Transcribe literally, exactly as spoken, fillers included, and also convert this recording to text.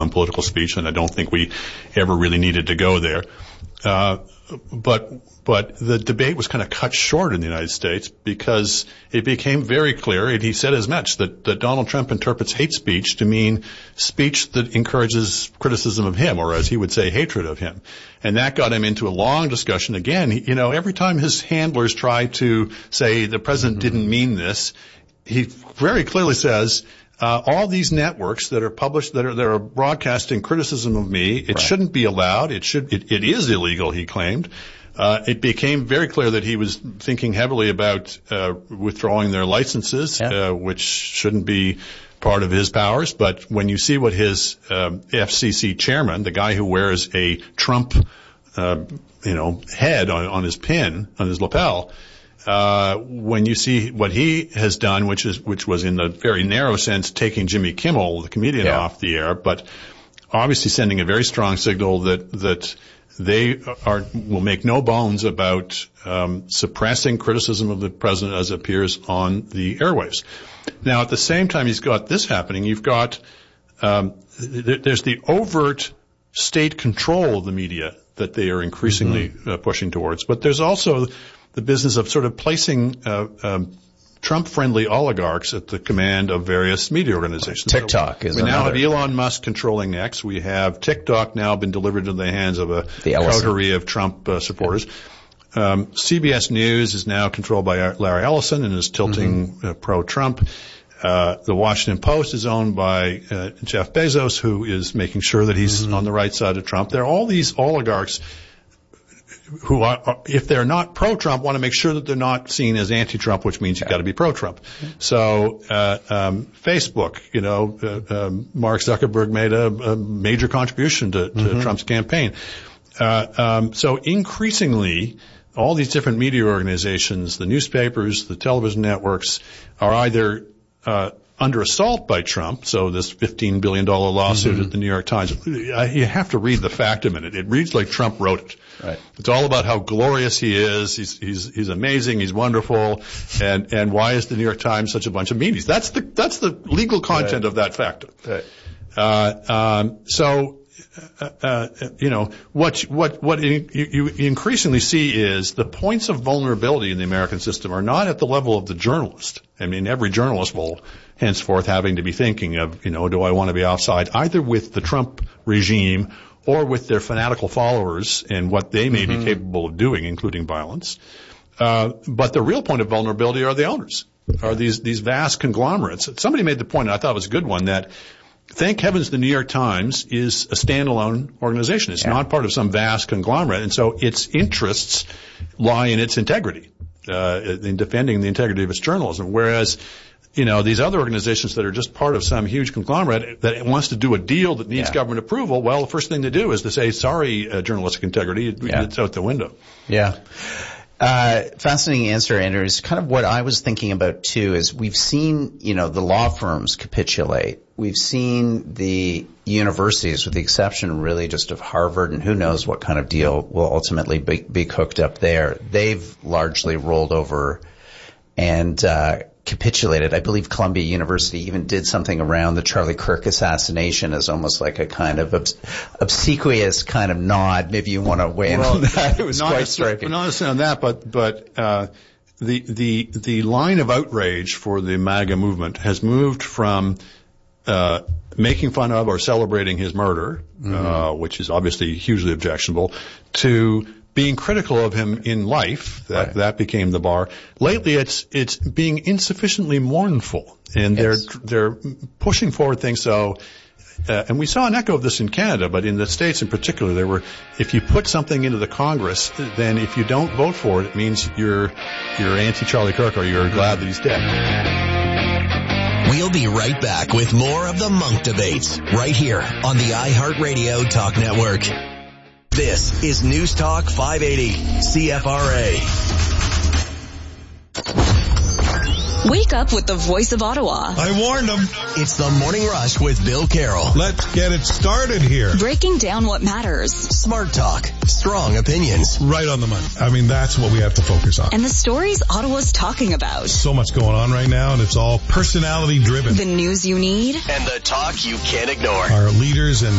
on political speech, and I don't think we ever really needed to go there. Uh, but, but the debate was kind of cut short in the United States because it became very clear, and he said as much, that, that Donald Trump interprets hate speech to mean speech that encourages criticism of him, or as he would say, hatred of him. And that got him into a long discussion. Again, he, you know, every time his handlers try to say the president mm-hmm. didn't mean this, he very clearly says, Uh, all these networks that are published, that are, that are broadcasting criticism of me, it right. shouldn't be allowed. It should, it, it is illegal, he claimed. Uh, it became very clear that he was thinking heavily about, uh, withdrawing their licenses, yeah. uh, which shouldn't be part of his powers. But when you see what his, um, F C C chairman, the guy who wears a Trump, uh, you know, head on, on his pin, on his lapel, Uh, when you see what he has done, which is, which was in the very narrow sense taking Jimmy Kimmel, the comedian, yeah. off the air, but obviously sending a very strong signal that, that they are, will make no bones about, um, suppressing criticism of the president as it appears on the airwaves. Now, at the same time he's got this happening, you've got, um, th- there's the overt state control of the media that they are increasingly mm-hmm. uh, pushing towards, but there's also the business of sort of placing uh, um, Trump-friendly oligarchs at the command of various media organizations. TikTok so is We another. now have Elon Musk controlling X. We have TikTok now been delivered into the hands of a coterie of Trump uh, supporters. Yeah. Um, C B S News is now controlled by Larry Ellison and is tilting mm-hmm. uh, pro-Trump. Uh, the Washington Post is owned by uh, Jeff Bezos, who is making sure that he's mm-hmm. on the right side of Trump. There are all these oligarchs who are, if they're not pro-Trump, want to make sure that they're not seen as anti-Trump, which means you've got to be pro-Trump. So, uh, um, Facebook, you know, uh, um, Mark Zuckerberg made a, a major contribution to, to mm-hmm. Trump's campaign. Uh, um, so increasingly, all these different media organizations, the newspapers, the television networks, are either, uh, under assault by Trump, so this fifteen billion dollars lawsuit mm-hmm. at the New York Times, you have to read the fact a minute. It reads like Trump wrote it. Right. It's all about how glorious he is. He's, he's, he's amazing. He's wonderful. And, and why is the New York Times such a bunch of meanies? That's the, that's the legal content right. of that fact. Right. Uh, um, so, uh, uh, you know, what, what, what you, you increasingly see is the points of vulnerability in the American system are not at the level of the journalist. I mean, every journalist will henceforth having to be thinking of, you know, do I want to be offside either with the Trump regime or with their fanatical followers and what they may mm-hmm. be capable of doing, including violence. Uh, but the real point of vulnerability are the owners, are these, these vast conglomerates. Somebody made the point, and I thought it was a good one, that thank heavens the New York Times is a standalone organization. It's yeah. not part of some vast conglomerate, and so its interests lie in its integrity, uh, in defending the integrity of its journalism, whereas you know, these other organizations that are just part of some huge conglomerate that wants to do a deal that needs yeah. government approval, well, the first thing to do is to say, sorry, uh, journalistic integrity, yeah. it's out the window. Yeah. Uh, fascinating answer, Andrew. Is kind of what I was thinking about too, is we've seen, you know, the law firms capitulate. We've seen the universities, with the exception really just of Harvard, and who knows what kind of deal will ultimately be, be cooked up there. They've largely rolled over and, uh, capitulated. I believe Columbia University even did something around the Charlie Kirk assassination as almost like a kind of obs- obsequious kind of nod. Maybe you want to weigh in well, on that. It was not quite striking. Not necessarily on that, but, but, uh, the, the, the line of outrage for the MAGA movement has moved from, uh, making fun of or celebrating his murder, mm-hmm. uh, which is obviously hugely objectionable, to being critical of him in life. That, right. that became the bar. Lately, it's, it's being insufficiently mournful. And yes. they're, they're pushing forward things so, uh, and we saw an echo of this in Canada, but in the States in particular, there were, if you put something into the Congress, then if you don't vote for it, it means you're, you're anti-Charlie Kirk or you're glad that he's dead. We'll be right back with more of the Monk Debates right here on the iHeartRadio Talk Network. This is News Talk five eighty C F R A. Wake up with the voice of Ottawa. I warned them. It's the Morning Rush with Bill Carroll. Let's get it started here. Breaking down what matters. Smart talk. Strong opinions. Right on the money. I mean, that's what we have to focus on. And the stories Ottawa's talking about. So much going on right now, and it's all personality driven. The news you need. And the talk you can't ignore. Our leaders and